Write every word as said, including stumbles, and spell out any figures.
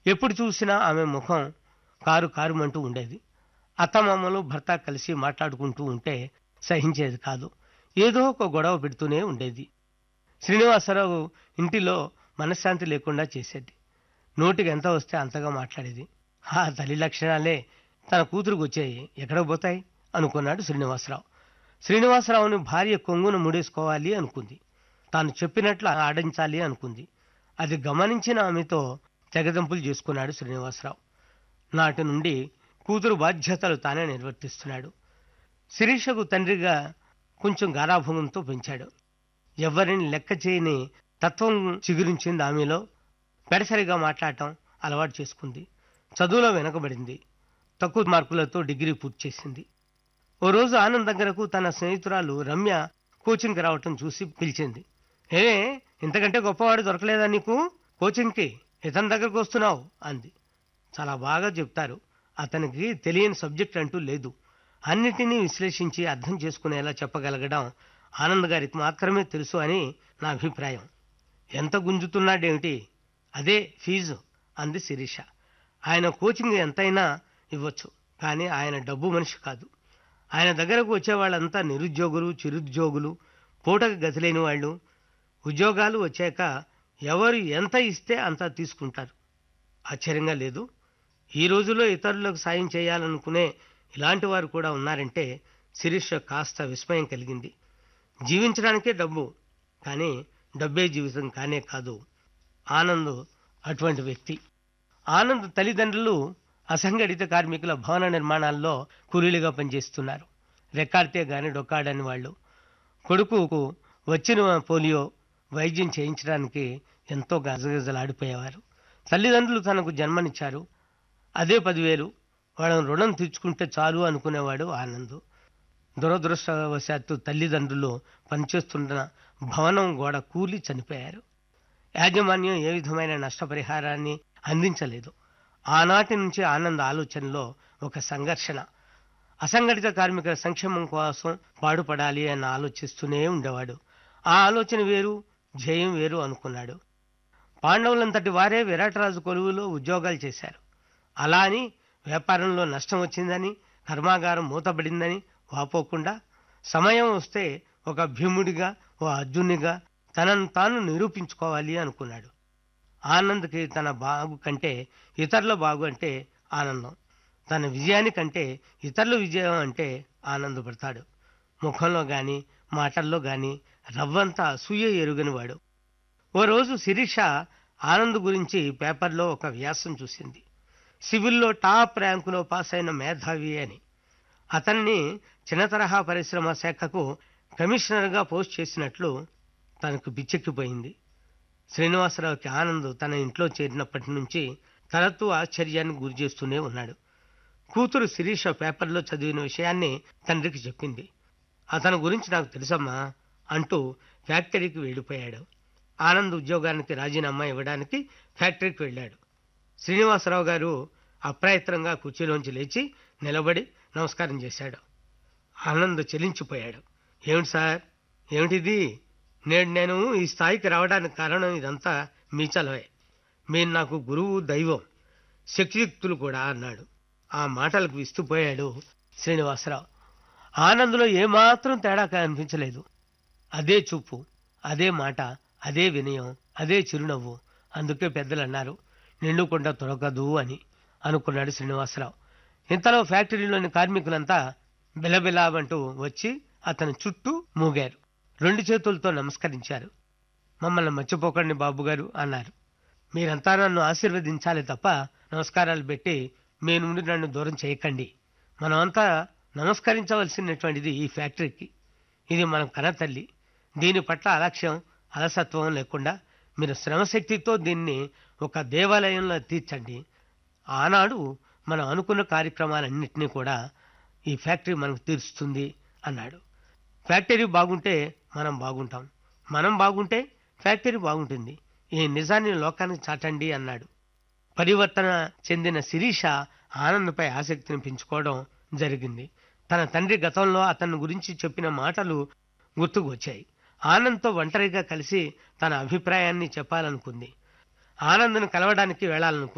ఎప్పుడు చూసినా ఆమె ముఖం కారు కారుమంటూ ఉండేది. అత్తమామలు భర్త కలిసి మాట్లాడుకుంటూ ఉంటే సహించేది కాదు. ఏదో ఒక గొడవ పెడుతూనే ఉండేది. శ్రీనివాసరావు ఇంటిలో మనశ్శాంతి లేకుండా చేసేది. నోటికి ఎంత వస్తే అంతగా మాట్లాడేది. ఆ తల్లి లక్షణాలే తన కూతురుకు వచ్చాయి, ఎక్కడ పోతాయి అనుకున్నాడు శ్రీనివాసరావు. శ్రీనివాసరావుని భార్య కొంగును ముడేసుకోవాలి అనుకుంది. తాను చెప్పినట్లు ఆడించాలి అనుకుంది. అది గమనించిన ఆమెతో తెగదెంపులు చేసుకున్నాడు శ్రీనివాసరావు. నాటి నుండి కూతురు బాధ్యతలు తానే నిర్వర్తిస్తున్నాడు. శిరీషకు తండ్రిగా కొంచెం గారాభంగంతో పెంచాడు. ఎవరిని లెక్క చేయని తత్వం చిగురించింది ఆమెలో. పెడసరిగా మాట్లాడటం అలవాటు చేసుకుంది. చదువులో వెనకబడింది. తక్కువ మార్కులతో డిగ్రీ పూర్తి చేసింది. ఓ రోజు ఆనంద్ దగ్గరకు తన స్నేహితురాలు రమ్య కోచింగ్కి రావటం చూసి పిలిచింది. ఏ ఇంతకంటే గొప్పవాడు దొరకలేదా నీకు కోచింగ్కి? ఇతని దగ్గరకు వస్తున్నావు అంది. చాలా బాగా చెప్తారు. అతనికి తెలియని సబ్జెక్ట్ అంటూ లేదు. అన్నిటినీ విశ్లేషించి అర్థం చేసుకునేలా చెప్పగలగడం ఆనంద్ గారికి మాత్రమే తెలుసు అని నా అభిప్రాయం. ఎంత గుంజుతున్నాడేమిటి? అదే ఫీజు అంది శిరీష. ఆయన కోచింగ్ ఎంతైనా ఇవ్వచ్చు, కానీ ఆయన డబ్బు మనిషి కాదు. ఆయన దగ్గరకు వచ్చేవాళ్ళంతా నిరుద్యోగులు, చిరుద్యోగులు, పూటకు గతిలేని వాళ్ళు. ఉద్యోగాలు వచ్చాక ఎవరు ఎంత ఇస్తే అంత తీసుకుంటారు. ఆశ్చర్యంగా లేదు? ఈ రోజుల్లో ఇతరులకు సాయం చేయాలనుకునే ఇలాంటి వారు కూడా ఉన్నారంటే శిరీష కాస్త విస్మయం కలిగింది. జీవించడానికే డబ్బు, కానీ డబ్బే జీవితం కానే కాదు. ఆనంద్ అటువంటి వ్యక్తి. ఆనంద్ తల్లిదండ్రులు అసంఘటిత కార్మికుల భవన నిర్మాణాల్లో కూలీలుగా పనిచేస్తున్నారు. రెక్కాడితే గాని డొక్కాడని వాళ్ళు. కొడుకుకు వచ్చిన పోలియో వైద్యం చేయించడానికి ఎంతో గజగజలాడిపోయేవారు. తల్లిదండ్రులు తనకు జన్మనిచ్చారు, అదే పదివేలు వాళ్ళని రుణం తీర్చుకుంటే చాలు అనుకునేవాడు ఆనంద్. దురదృష్టవశాత్తు తల్లిదండ్రులు పనిచేస్తున్న భవనం గోడ కూలి చనిపోయారు. యాజమాన్యం ఏ విధమైన నష్టపరిహారాన్ని అందించలేదు. ఆనాటి నుంచి ఆనంద్ ఆలోచనలో ఒక సంఘర్షణ. అసంఘటిత కార్మికుల సంక్షేమం కోసం పాటుపడాలి అని ఆలోచిస్తూనే ఉండేవాడు. ఆ ఆలోచన వేరు, ధ్యేయం వేరు అనుకున్నాడు. పాండవులంతటి వారే విరాటరాజు కొలువులో ఉద్యోగాలు చేశారు. అలా అని వ్యాపారంలో నష్టం వచ్చిందని, కర్మాగారం మూతబడిందని వాపోకుండా సమయం వస్తే ఒక భీముడిగా, ఓ అర్జునుడిగా తనను తాను నిరూపించుకోవాలి అనుకున్నాడు. ఆనంద్కి తన బాగు కంటే ఇతరుల బాగు అంటే ఆనందం. తన విజయానికంటే ఇతరుల విజయం అంటే ఆనందపడతాడు. ముఖంలో గాని మాటల్లో గాని రవ్వంతా అసూయ ఎరుగనివాడు. ఓ రోజు శిరీష ఆనంద్ గురించి పేపర్లో ఒక వ్యాసం చూసింది. సివిల్లో టాప్ ర్యాంకులో పాస్ అయిన మేధావి అని. అతన్ని చిన్న తరహా పరిశ్రమ శాఖకు కమిషనర్గా పోస్ట్ చేసినట్లు తనకు బిచ్చెక్కిపోయింది. శ్రీనివాసరావుకి ఆనంద్ తన ఇంట్లో చేరినప్పటి నుంచి తరచూ ఆశ్చర్యానికి గురి చేస్తూనే ఉన్నాడు. కూతురు శిరీష పేపర్లో చదివిన విషయాన్ని తండ్రికి చెప్పింది. అతని గురించి నాకు తెలుసమ్మా అంటూ ఫ్యాక్టరీకి వెళ్ళిపోయాడు. ఆనంద్ ఉద్యోగానికి రాజీనామా ఇవ్వడానికి ఫ్యాక్టరీకి వెళ్ళాడు. శ్రీనివాసరావు గారు అప్రయత్నంగా కుర్చీలోంచి లేచి నిలబడి నమస్కారం చేశాడు. ఆనంద్ చెలించిపోయాడు. ఏమిటి సార్, ఏమిటిది? నేడు నేను ఈ స్థాయికి రావడానికి కారణం ఇదంతా మీ చలవే. మీరు నాకు గురువు, దైవం, శక్తియుక్తులు కూడా అన్నాడు. ఆ మాటలకు విస్తుపోయాడు శ్రీనివాసరావు. ఆనంద్లో ఏమాత్రం తేడా కనిపించలేదు. అదే చూపు, అదే మాట, అదే వినయం, అదే చిరునవ్వు. అందుకే పెద్దలు అన్నారు నిండుకొండ తొలగదు అని అనుకున్నాడు శ్రీనివాసరావు. ఇంతలో ఫ్యాక్టరీలోని కార్మికులంతా బిలబిలామంటూ వచ్చి అతని చుట్టూ మూగారు. రెండు చేతులతో నమస్కరించారు. మమ్మల్ని మర్చిపోకండి బాబుగారు అన్నారు. మీరంతా నన్ను ఆశీర్వదించాలి తప్ప నమస్కారాలు పెట్టి మీ నుండి నన్ను దూరం చేయకండి. మనమంతా నమస్కరించవలసినటువంటిది ఈ ఫ్యాక్టరీకి. ఇది మన కనతల్లి. దీని పట్ల అలక్ష్యం, అలసత్వం లేకుండా మీరు శ్రమశక్తితో దీన్ని ఒక దేవాలయంలో తీర్చండి. ఆనాడు మనం అనుకున్న కార్యక్రమాలన్నింటినీ కూడా ఈ ఫ్యాక్టరీ మనకు తీరుస్తుంది అన్నాడు. ఫ్యాక్టరీ బాగుంటే మనం బాగుంటాం, మనం బాగుంటే ఫ్యాక్టరీ బాగుంటుంది. ఈ నిజాన్ని లోకానికి చాటండి అన్నాడు. పరివర్తన చెందిన శిరీష ఆనంద్పై ఆసక్తిని పెంచుకోవడం జరిగింది. తన తండ్రి గతంలో అతని గురించి చెప్పిన మాటలు గుర్తుకు వచ్చాయి. ఆనంద్తో ఒంటరిగా కలిసి తన అభిప్రాయాన్ని చెప్పాలనుకుంది. ఆనంద్ను కలవడానికి వెళ్లాలనుకుంది.